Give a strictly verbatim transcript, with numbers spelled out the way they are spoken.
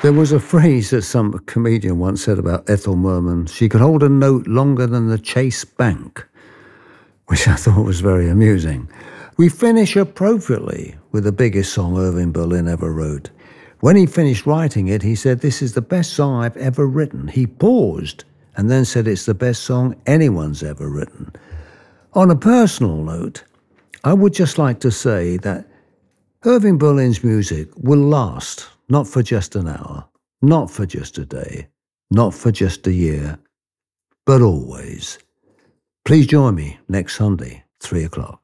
There was a phrase that some comedian once said about Ethel Merman. She could hold a note longer than the Chase Bank, which I thought was very amusing. We finish appropriately with the biggest song Irving Berlin ever wrote. When he finished writing it, he said, "This is the best song I've ever written." He paused and then said, "It's the best song anyone's ever written." On a personal note, I would just like to say that Irving Berlin's music will last, not for just an hour, not for just a day, not for just a year, but always. Please join me next Sunday, three o'clock.